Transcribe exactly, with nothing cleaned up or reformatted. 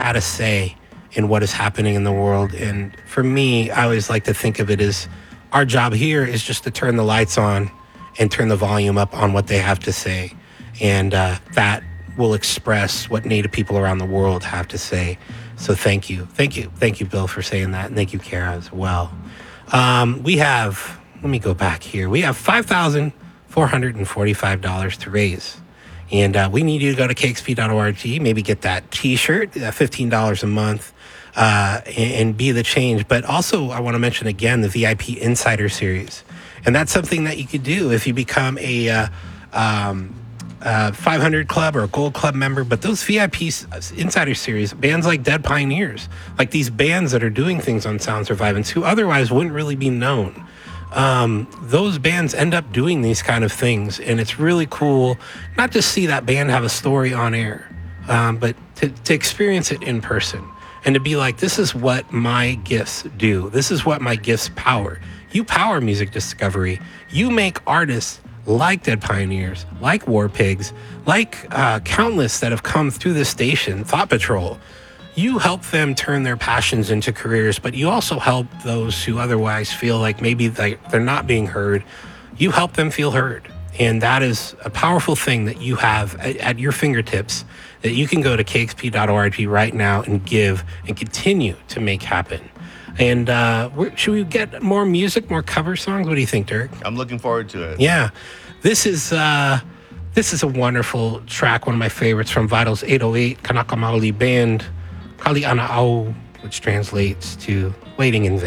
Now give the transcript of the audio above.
had a say in what is happening in the world. And for me, I always like to think of it as our job here is just to turn the lights on and turn the volume up on what they have to say. And uh, that will express what Native people around the world have to say. So thank you. Thank you. Thank you, Bill, for saying that. And thank you, Kara, as well. Um, we have, let me go back here. We have five thousand four hundred forty-five dollars to raise. And uh, we need you to go to K X P dot org, maybe get that T-shirt, uh, fifteen dollars a month, uh, and, and be the change. But also, I want to mention again the V I P Insider Series. And that's something that you could do if you become a uh, um, uh, five hundred Club or a Gold Club member. But those V I P Insider Series, bands like Dead Pioneers, like these bands that are doing things on Sound Survivance who otherwise wouldn't really be known. Um, those bands end up doing these kind of things, and it's really cool not to see that band have a story on air, um, but to, to experience it in person and to be like, this is what my gifts do. This is what my gifts power. You power music discovery. You make artists like Dead Pioneers, like War Pigs, like uh, countless that have come through this station, Thought Patrol. You help them turn their passions into careers, but you also help those who otherwise feel like maybe they, they're not being heard. You help them feel heard. And that is a powerful thing that you have at, at your fingertips that you can go to K X P dot org right now and give and continue to make happen. And uh, should we get more music, more cover songs? What do you think, Dirk? I'm looking forward to it. Yeah. This is... Uh, this is a wonderful track, one of my favorites from Vitals eight oh eight, Kanaka Maoli Band. Kali Ana Au, which translates to waiting in vain.